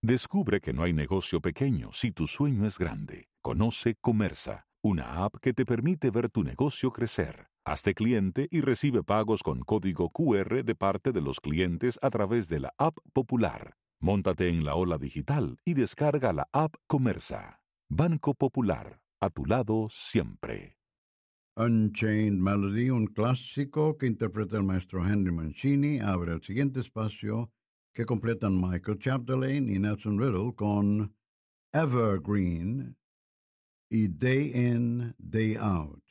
Descubre que no hay negocio pequeño si tu sueño es grande. Conoce Comersa, una app que te permite ver tu negocio crecer. Hazte cliente y recibe pagos con código QR de parte de los clientes a través de la app Popular. Móntate en la ola digital y descarga la app Comersa. Banco Popular, a tu lado siempre. Unchained Melody, un clásico que interpreta el maestro Henry Mancini, abre el siguiente espacio que completan Michael Chapdelaine y Nelson Riddle con Evergreen y Day In, Day Out.